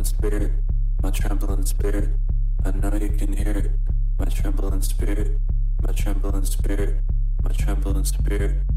spirit, my trembling spirit. I know you can hear it, my trembling spirit, my trembling spirit, my trembling spirit.